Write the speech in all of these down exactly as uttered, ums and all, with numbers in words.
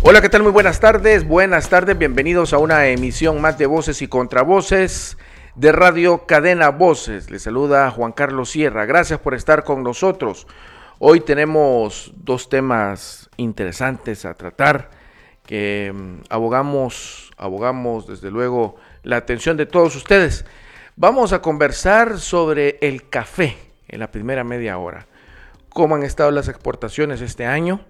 Hola, ¿qué tal? Muy buenas tardes, buenas tardes, bienvenidos a una emisión más de Voces y Contravoces de Radio Cadena Voces. Les saluda Juan Carlos Sierra, gracias por estar con nosotros. Hoy tenemos dos temas interesantes a tratar, que um, abogamos, abogamos desde luego la atención de todos ustedes. Vamos a conversar sobre el café en la primera media hora. ¿Cómo han estado las exportaciones este año?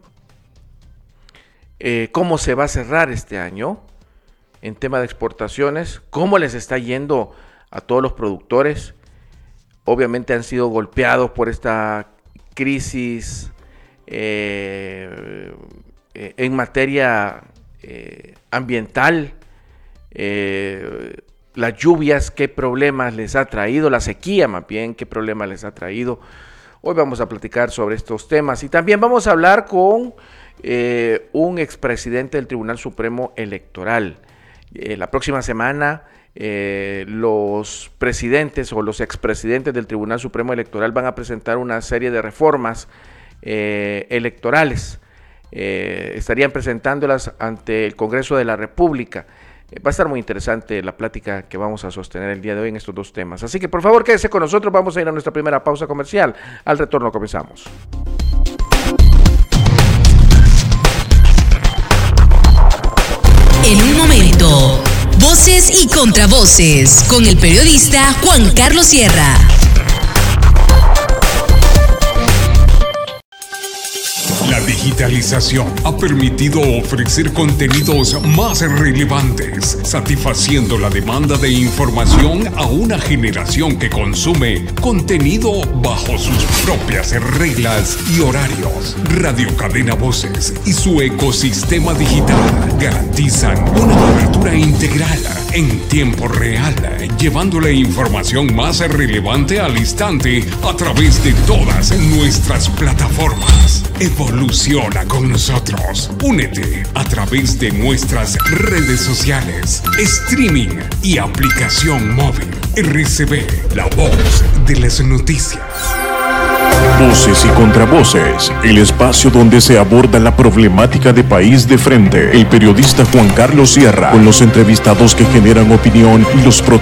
Eh, ¿Cómo se va a cerrar este año en tema de exportaciones? ¿Cómo les está yendo a todos los productores? Obviamente han sido golpeados por esta crisis eh, eh, en materia eh, ambiental. Eh, las lluvias, ¿qué problemas les ha traído? La sequía, más bien, ¿qué problemas les ha traído? Hoy vamos a platicar sobre estos temas y también vamos a hablar con Eh, un expresidente del Tribunal Supremo Electoral. Eh, la próxima semana eh, los presidentes o los expresidentes del Tribunal Supremo Electoral van a presentar una serie de reformas eh, electorales. Eh, estarían presentándolas ante el Congreso de la República. Eh, va a estar muy interesante la plática que vamos a sostener el día de hoy en estos dos temas. Así que por favor quédese con nosotros, vamos a ir a nuestra primera pausa comercial. Al retorno comenzamos. En un momento, Voces y Contravoces, con el periodista Juan Carlos Sierra. La digitalización ha permitido ofrecer contenidos más relevantes, satisfaciendo la demanda de información a una generación que consume contenido bajo sus propias reglas y horarios. Radio Cadena Voces y su ecosistema digital garantizan una cobertura integral en tiempo real, llevándole información más relevante al instante a través de todas nuestras plataformas. Evoluciona con nosotros. Únete a través de nuestras redes sociales, streaming y aplicación móvil. R C B, la voz de las noticias. Voces y Contravoces, el espacio donde se aborda la problemática de país de frente. El periodista Juan Carlos Sierra, con los entrevistados que generan opinión y los protagonistas